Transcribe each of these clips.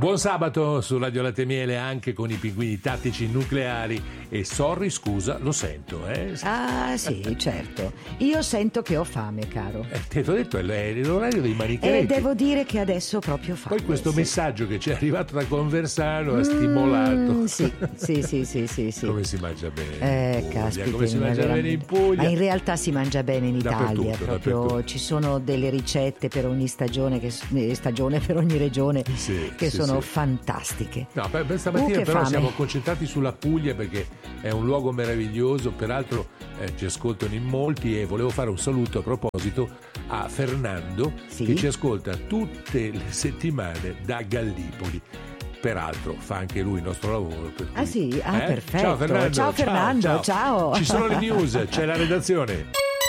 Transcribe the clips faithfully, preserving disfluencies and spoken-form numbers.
Buon sabato su Radio Latte Miele, anche con i pinguini tattici nucleari. E sorry, scusa, lo sento, eh? Ah, sì, certo. Io sento che ho fame, caro. Eh, ti ho detto, è l'orario dei manichetti. E devo dire che adesso ho proprio fame. Poi questo sì. messaggio che ci è arrivato da Conversano ha stimolato. Mm, sì, sì, sì, sì, sì, sì. Come si mangia bene? Eh, caspita, come si mangia veramente... bene in Puglia. Ma in realtà si mangia bene in Italia. Dappertutto, proprio dappertutto. Ci sono delle ricette per ogni stagione, che, stagione per ogni regione, sì, che sì, sono sì. fantastiche. No, per, per stamattina uh, però fame. siamo concentrati sulla Puglia perché è un luogo meraviglioso, peraltro eh, ci ascoltano in molti, e volevo fare un saluto a proposito a Fernando, sì? che ci ascolta tutte le settimane da Gallipoli. Peraltro fa anche lui il nostro lavoro. Per cui... Ah sì? Ah, eh? perfetto. Ciao Fernando. Ciao Fernando, ciao, ciao. ciao. Ci sono le news, c'è la redazione.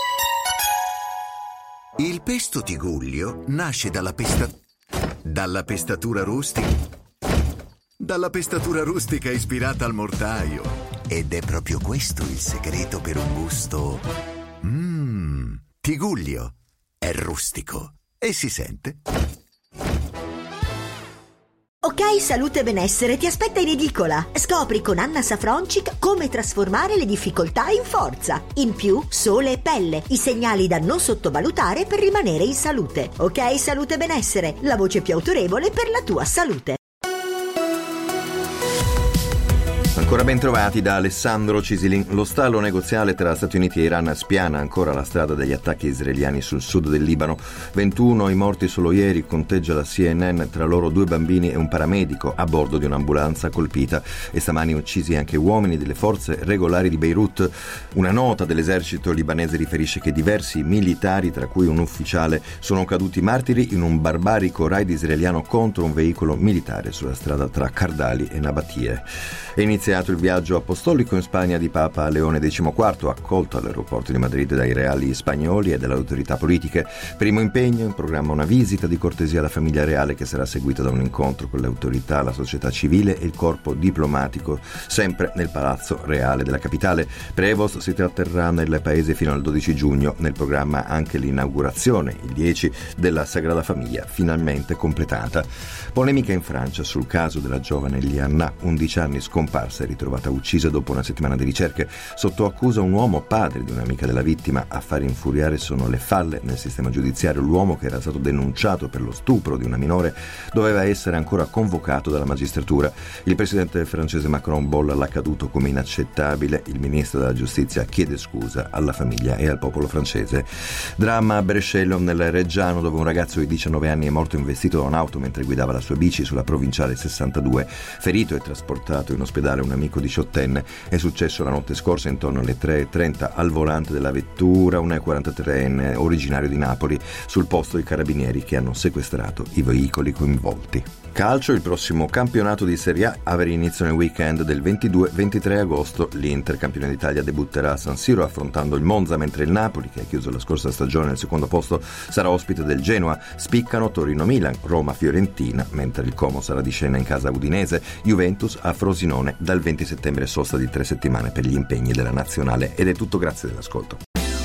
Il pesto Tigullio nasce dalla pesta... dalla pestatura rustica... dalla pestatura rustica ispirata al mortaio. Ed è proprio questo il segreto per un gusto... Mmm... Tigullio è rustico e si sente... Ok, Salute e Benessere ti aspetta in edicola. Scopri con Anna Safroncic come trasformare le difficoltà in forza. In più, sole e pelle, i segnali da non sottovalutare per rimanere in salute. Ok, Salute e Benessere, la voce più autorevole per la tua salute. Ancora ben trovati da Alessandro Cisilin. Lo stallo negoziale tra Stati Uniti e Iran spiana ancora la strada degli attacchi israeliani sul sud del Libano. ventuno i morti solo ieri, conteggia la C N N, tra loro due bambini e un paramedico a bordo di un'ambulanza colpita, e stamani uccisi anche uomini delle forze regolari di Beirut. Una nota dell'esercito libanese riferisce che diversi militari, tra cui un ufficiale, sono caduti martiri in un barbarico raid israeliano contro un veicolo militare sulla strada tra Kardali e Nabatie. È iniziato il viaggio apostolico in Spagna di Papa Leone diciquattro, accolto all'aeroporto di Madrid dai reali spagnoli e dalle autorità politiche. Primo impegno, in programma una visita di cortesia alla famiglia reale, che sarà seguita da un incontro con le autorità, la società civile e il corpo diplomatico, sempre nel Palazzo Reale della capitale. Prevost si tratterrà nel paese fino al dodici giugno, nel programma anche l'inaugurazione, il dieci, della Sagrada Famiglia, finalmente completata. Polemica in Francia sul caso della giovane Lianna, undici anni, scomparsa e ritrovata uccisa dopo una settimana di ricerche. Sotto accusa un uomo, padre di un'amica della vittima. A far infuriare sono le falle nel sistema giudiziario. L'uomo, che era stato denunciato per lo stupro di una minore, doveva essere ancora convocato dalla magistratura. Il presidente francese Macron bolla l'accaduto come inaccettabile. Il ministro della giustizia chiede scusa alla famiglia e al popolo francese. Dramma a Brescello, nel Reggiano, dove un ragazzo di diciannove anni è morto investito da un'auto mentre guidava la sua bici sulla provinciale sessantadue. Ferito e trasportato in ospedale un amico diciottenne. È successo la notte scorsa intorno alle tre e trenta. Al volante della vettura un quarantatreenne originario di Napoli. Sul posto i carabinieri, che hanno sequestrato i veicoli coinvolti. Calcio, il prossimo campionato di Serie A avrà inizio nel weekend del ventidue ventitré agosto. L'Inter, campione d'Italia, debutterà a San Siro affrontando il Monza, mentre il Napoli, che ha chiuso la scorsa stagione al secondo posto, sarà ospite del Genoa. Spiccano Torino-Milan, Roma-Fiorentina, mentre il Como sarà di scena in casa udinese. Juventus a Frosinone dal venti settembre, sosta di tre settimane per gli impegni della nazionale. Ed è tutto, grazie dell'ascolto.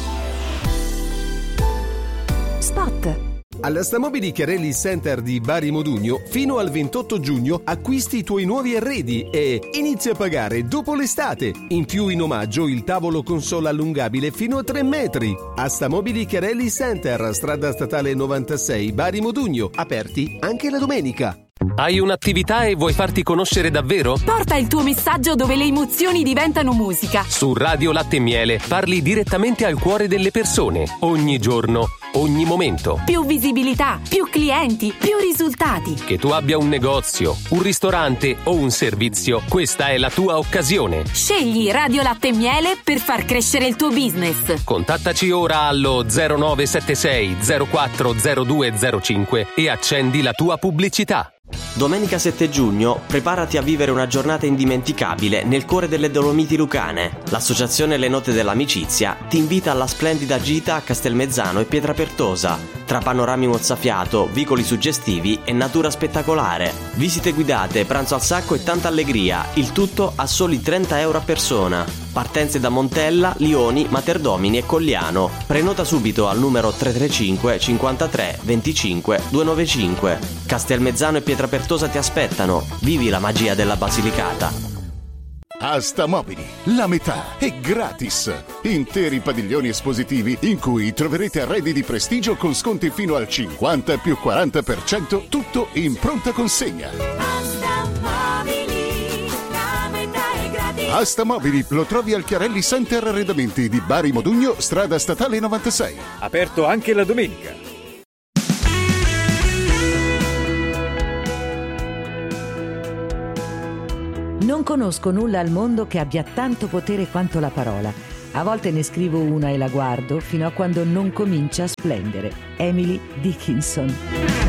Spot. Alla Stamobili Chiarelli Center di Bari Modugno, fino al ventotto giugno acquisti i tuoi nuovi arredi e inizia a pagare dopo l'estate. In più, in omaggio, il tavolo console allungabile fino a tre metri. A Stamobili Chiarelli Center, strada statale novantasei, Bari Modugno, aperti anche la domenica. Hai un'attività e vuoi farti conoscere davvero? Porta il tuo messaggio dove le emozioni diventano musica. Su Radio Latte e Miele parli direttamente al cuore delle persone, ogni giorno, ogni momento. Più visibilità, più clienti, più risultati. Che tu abbia un negozio, un ristorante o un servizio, questa è la tua occasione. Scegli Radio Latte e Miele per far crescere il tuo business. Contattaci ora allo zero nove sette sei zero quattro zero due zero cinque e accendi la tua pubblicità. Domenica sette giugno preparati a vivere una giornata indimenticabile nel cuore delle Dolomiti Lucane. L'associazione Le Note dell'Amicizia ti invita alla splendida gita a Castelmezzano e Pietrapertosa. tra panorami mozzafiato, vicoli suggestivi e natura spettacolare. Visite guidate, pranzo al sacco e tanta allegria, il tutto a soli trenta euro a persona. Partenze da Montella, Lioni, Materdomini e Cogliano. Prenota subito al numero tre tre cinque cinquantatré venticinque duecentonovantacinque. Castelmezzano e Pietrapertosa ti aspettano. Vivi la magia della Basilicata. Asta Mobili, la metà è gratis. Interi padiglioni espositivi in cui troverete arredi di prestigio con sconti fino al cinquanta più quaranta per cento, tutto in pronta consegna. Asta Mobili, la metà è gratis. Asta Mobili lo trovi al Chiarelli Center Arredamenti di Bari Modugno, strada statale novantasei. Aperto anche la domenica. Non conosco nulla al mondo che abbia tanto potere quanto la parola. A volte ne scrivo una e la guardo fino a quando non comincia a splendere. Emily Dickinson.